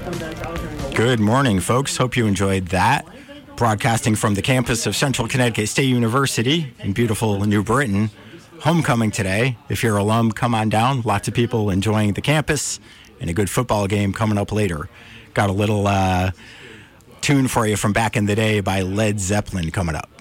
Good morning, folks. Hope you enjoyed that. Broadcasting from the campus of Central Connecticut State University in beautiful New Britain. Homecoming today. If you're alum, come on down. Lots of people enjoying the campus and a good football game coming up later. Got a little tune for you from back in the day by Led Zeppelin coming up.